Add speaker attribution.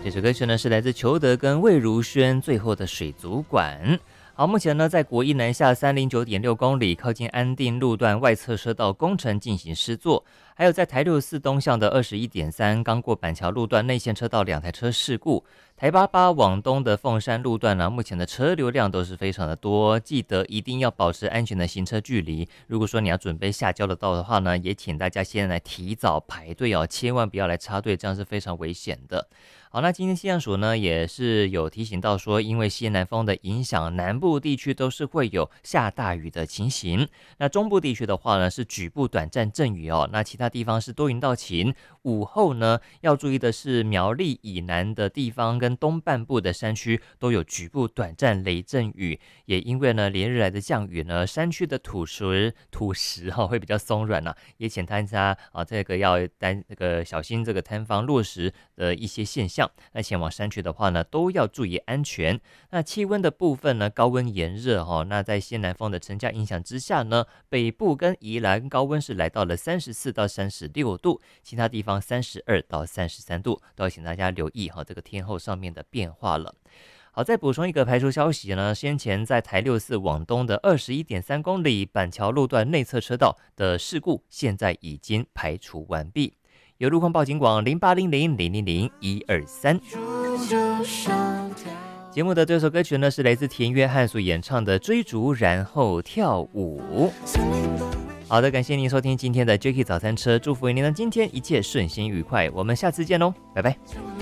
Speaker 1: 这首歌曲呢是来自裘德跟魏如萱最后的水族馆。好，目前呢在国一南下309.6公里，靠近安定路段外侧车道工程进行施作，还有在台64东向的21.3刚过板桥路段内线车道2台车事故。台88往东的凤山路段呢，目前的车流量都是非常的多，记得一定要保持安全的行车距离。如果说你要准备下交流道的话呢，也请大家先来提早排队哦，千万不要来插队，这样是非常危险的。好，那今天气象署呢也是有提醒到说，因为西南风的影响，南部地区都是会有下大雨的情形。那中部地区的话呢是局部短暂阵雨哦，那其他地方是多云到晴。午后呢要注意的是，苗栗以南的地方跟东半部的山区都有局部短暂雷阵雨。也因为呢连日来的降雨呢，山区的土石会比较松软啊，也请大家这个要小心这个坍方落石的一些现象。那前往山区的话呢，都要注意安全。那气温的部分呢，高温炎热那在西南风的沉降影响之下呢，北部跟宜兰高温是来到了34到36度，其他地方32到33度，都要请大家留意这个天候上面的变化了。好，再补充一个排除消息呢，先前在台64往东的21.3公里板桥路段内侧车道的事故，现在已经排除完毕。有路况报警广0800000123。节目的这首歌曲呢，是来自田约翰所演唱的《追逐然后跳舞》。好的，感谢您收听今天的 Jacky 早餐车，祝福您的今天一切顺心愉快，我们下次见喽，拜拜。